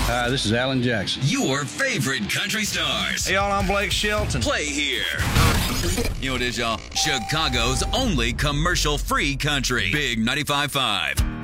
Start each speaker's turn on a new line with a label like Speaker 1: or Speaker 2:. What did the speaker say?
Speaker 1: Hi, this is Alan Jackson.
Speaker 2: Your favorite country stars.
Speaker 3: Hey, y'all, I'm Blake Shelton.
Speaker 2: Play here. You know what it is, y'all? Chicago's only commercial-free country. Big 95.5.